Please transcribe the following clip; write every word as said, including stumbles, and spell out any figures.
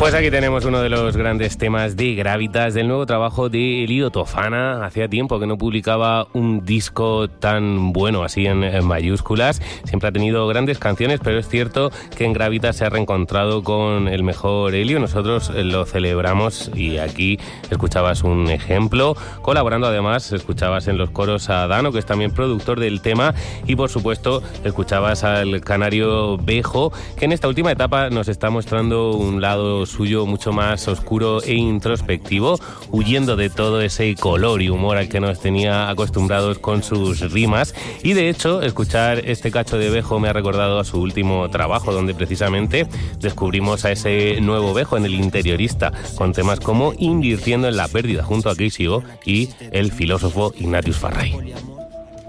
Pues aquí tenemos uno de los grandes temas de Gravitas, del nuevo trabajo de Elío Tofana. Hacía tiempo que no publicaba un disco tan bueno, así en, en mayúsculas. Siempre ha tenido grandes canciones, pero es cierto que en Gravitas se ha reencontrado con el mejor Elío. Nosotros lo celebramos y aquí escuchabas un ejemplo. Colaborando además, escuchabas en los coros a Dano, que es también productor del tema, y por supuesto escuchabas al canario Bejo, que en esta última etapa nos está mostrando un lado suyo mucho más oscuro e introspectivo, huyendo de todo ese color y humor al que nos tenía acostumbrados con sus rimas. Y de hecho, escuchar este cacho de Bejo me ha recordado a su último trabajo, donde precisamente descubrimos a ese nuevo Bejo en El Interiorista, con temas como Invirtiendo en la Pérdida junto a Casey O y el filósofo Ignatius Farray.